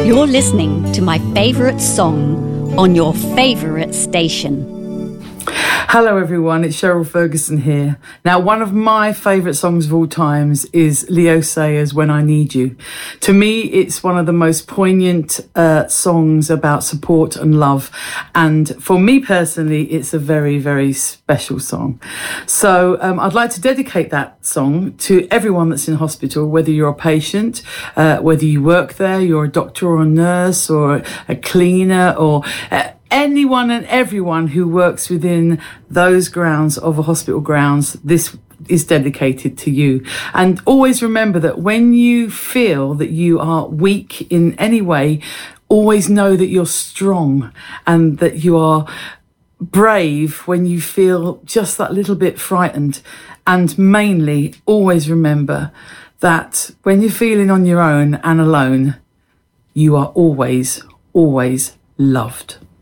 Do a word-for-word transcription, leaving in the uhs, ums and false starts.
You're listening to my favourite song on your favourite station. Hello everyone, it's Cheryl Ferguson here. Now, one of my favourite songs of all times is Leo Sayers' When I Need You. To me, it's one of the most poignant uh, songs about support and love. And for me personally, it's a very, very special song. So um, I'd like to dedicate that song to everyone that's in hospital, whether you're a patient, uh, whether you work there, you're a doctor or a nurse or a cleaner or... Uh, anyone and everyone who works within those grounds of a hospital grounds, this is dedicated to you. And always remember that when you feel that you are weak in any way, always know that you're strong and that you are brave when you feel just that little bit frightened. And mainly, always remember that when you're feeling on your own and alone, you are always, always loved.